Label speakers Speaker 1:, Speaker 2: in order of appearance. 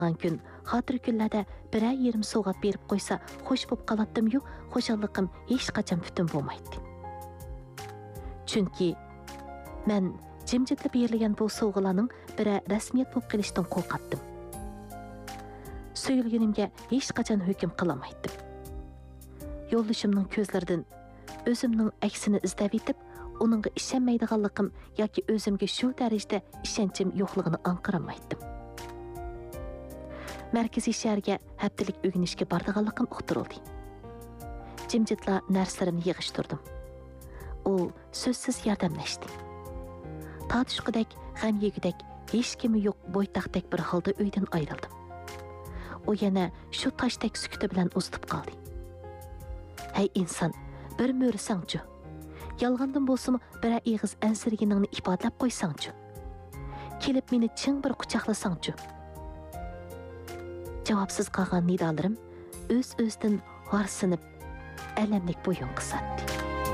Speaker 1: gün, hatır günlərdə birər yerim soğat berib qoysa, xoş bob qalatdım yox, xoşallıqım heç qaçan bütün bolmaydı. Çünki mən cimcitlib yerləyən bu soğulanın birə rəsmiyyət bob qilishdən qorqatdım. Söyləyənimə heç qaçan hökm qılamaydım. Yolluşumның közlərdən özümның əksini izləb etib, onunğa işənməydiğanlığım yoki özümə şu dərəcədə işəncim yoxluğunu anqıramaydım. Mərkəzi şəhərə həftəlik öyrənişə bardığanlığım uqturuldu. Cimcitla nərslərimni yığışdırdım. O sözsüz yardımlaşdı. Tatışqıdək, ғəm yegidək, heç kimi yox boytaqdək bir halda öydən ayrıldım. O yana şu taşdək sükütü bilən uzatıb qaldı. Hey insan, bir mörüsəngçü. Yalğandan bolsum bir eğiz ənsirginini ifadələb qoysangçü. Kelib meni çın bir qucaqlasangçü. Cavabsız qalğan nidalarım öz-özdən varsınıb, ələmlik boyun qısatdı.